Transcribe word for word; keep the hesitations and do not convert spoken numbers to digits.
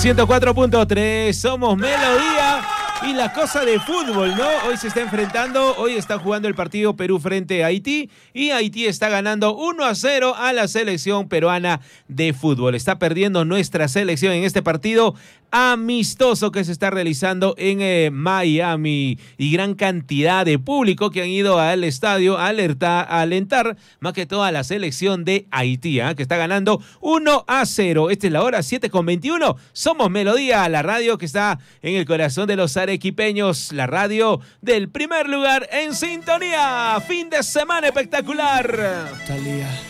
ciento cuatro punto tres, somos Melodía. Y la cosa de fútbol, ¿no? Hoy se está enfrentando, hoy está jugando el partido Perú frente a Haití y Haití está ganando uno a cero a la selección peruana de fútbol. Está perdiendo nuestra selección en este partido amistoso que se está realizando en eh, Miami, y gran cantidad de público que han ido al estadio a, alertar, a alentar más que todo a la selección de Haití, ¿eh? Que está ganando uno a cero. Esta es la hora siete con veintiuno. Somos Melodía, la radio que está en el corazón de los arequipeños, la radio del primer lugar en sintonía. Fin de semana espectacular. Talía.